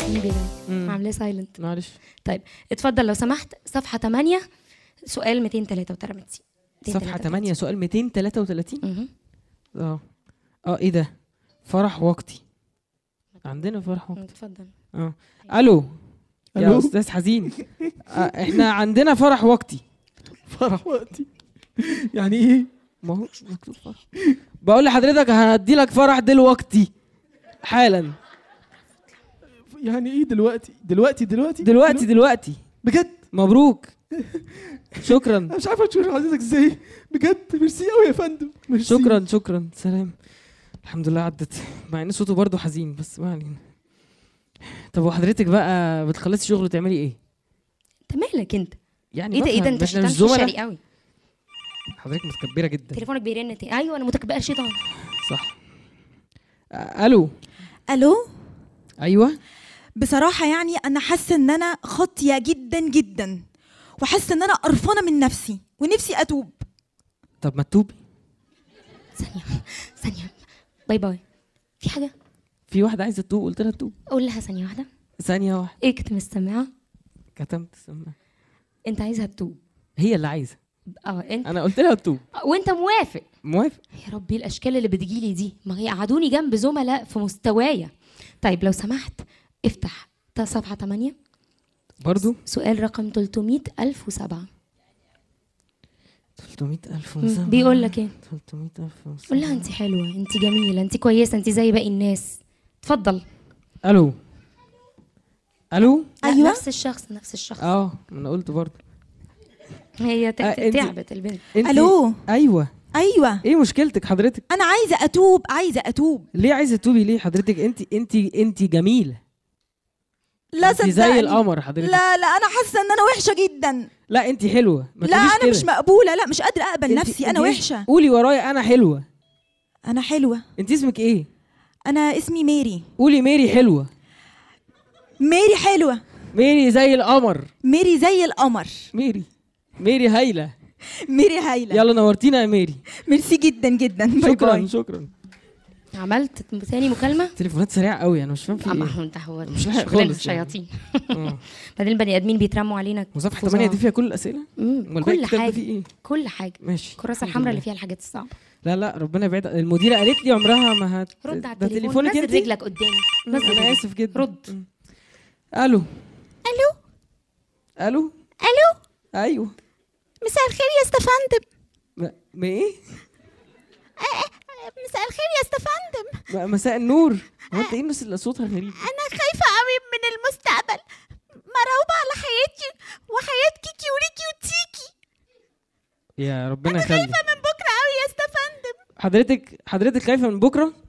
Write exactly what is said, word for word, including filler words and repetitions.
مين بيرن؟ مم. عاملاه سايلنت. معلش. طيب اتفضل لو سمحت، صفحه ثمانية سؤال مئتين وثلاثة وثلاثين. صفحة ثمانية سؤال مئتين وثلاثة وثلاثين. اها اه اه ايه ده؟ فرح وقتي. عندنا فرح وقتي. اتفضل. اه الو يا ألو؟ استاذ حزين. آه احنا عندنا فرح وقتي. فرح وقتي يعني ايه؟ ما هو مكتوب فرح. بقول لحضرتك هدي لك فرح دلوقتي حالا. يعني ايه دلوقتي دلوقتي دلوقتي دلوقتي دلوقتي بجد؟ مبروك. شكرا انا مش عارفه اشكر حضرتك ازاي بجد. ميرسي قوي يا فندم. ميرسي. شكرا شكرا سلام. الحمد لله عدت، مع ان صوته برضه حزين بس ما علينا. طب وحضرتك بقى بتخلصي شغل تعملي ايه؟ انت مالك انت؟ يعني ايه ده ايه ده بفهم، انت احنا شيطان مش زملاء. شري قوي. حضرتك متكبره جدا. تليفونك بيرن تاني. ايوه انا متكبره شيطان. صح. آه، الو. الو. ايوه بصراحه يعني انا حاسه ان انا خاطيه جدا جدا، وحاسه ان انا قرفانه من نفسي ونفسي اتوب. طب ما تتوبي. ثانيه ثانيه. باي باي. في حاجه؟ في واحده عايزه تتوب قلت لها تتوب. قول لها ثانيه واحده. ثانيه واحده. ايه كنت مستمعه؟ كتمت السماعه. انت عايزها تتوب؟ هي اللي عايزه. اه انت انا قلت لها تتوب. وانت موافق؟ موافق. يا ربي الاشكال اللي بتجيلي دي، ما هي قعدوني جنب زملاء في مستوايا. طيب لو سمحت افتح صفحه ثمانية برضو سؤال رقم ثلاثمئة ألف وسبعة. ثلاثمئة ألف مم. بيقول لك ايه؟ ثلاثمئة ألف وسبعة. قول لها انت حلوه، انت جميله، انت كويسه، انت زي باقي الناس. اتفضل. الو. الو. لا، أيوة. نفس الشخص نفس الشخص. اه انا قلت برضو. هي ت- آه، ت- انت- تعبت البنت. انت- الو. ايوه. ايوه ايه مشكلتك حضرتك؟ انا عايزه اتوب عايزه اتوب. ليه عايزه تتوبي ليه حضرتك؟ انت انت انت جميله. لا انت زي صدقني. القمر حضرتك. لا لا انا حاسه ان انا وحشه جدا. لا انت حلوه. ما لا تقوليش انا كده. مش مقبوله، لا مش قادره اقبل انت- نفسي. انت انا ايش- وحشه. قولي ورايا انا حلوه. انا حلوه. انت اسمك ايه؟ انا اسمي ميري. قولي ميري حلوه. ميري حلوه. ميري زي القمر. ميري زي القمر. ميري ميري هايله. ميري هايله. يلا نورتينا يا ميري. ميرسي جدا جدا. باي شكرا باي. شكرا. عملت ثاني مكالمه. تليفونات سريعه قوي انا مش فاهم في اما ايه. هو ده هو مش لاحق شغلنا خالص يعني. شياطين. آه. بعدين البني ادمين بيترموا علينا. وصفحه فظاع. ثمانية دي فيها كل الاسئله. مم، امال باقي كل الكتاب ده حاجه فيه ايه؟ كل حاجه. ماشي. الكراسه الحمد الحمراء لله. اللي فيها الحاجات الصعبه. لا لا ربنا يبعد. المديره قالت لي عمرها ما هت رد على ده التليفون. تليفونك نزل انت؟ رجلك قدامي. نزل انا رجلك. اسف جدا. رد. مم. الو. الو. الو. الو. ايوه. مساء الخير يا استفندم. ما, ما ايه؟ مساء الخير يا استفندم. ما مساء النور. هو انت ايه الناس اللي صوتها غريب؟ انا خايفه قوي من المستقبل، مرعوبه على حياتي وحياه كيكي وريكي وتيكي. يا ربنا انا يخلي. خايفه من بكره قوي يا استفندم. حضرتك حضرتك خايفه من بكره؟